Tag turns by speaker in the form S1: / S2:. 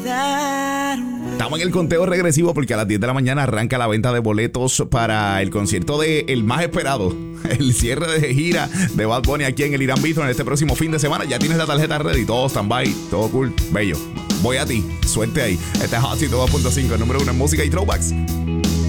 S1: Estamos en el conteo regresivo porque a las 10 de la mañana arranca la venta de boletos para el concierto de el más esperado, el cierre de gira de Bad Bunny aquí en el Irán Bithorn este próximo fin de semana. Ya tienes la tarjeta ready, todo stand-by, todo cool, bello. Voy a ti, suerte ahí. Este es Hot 2.5, el número 1 en música y throwbacks.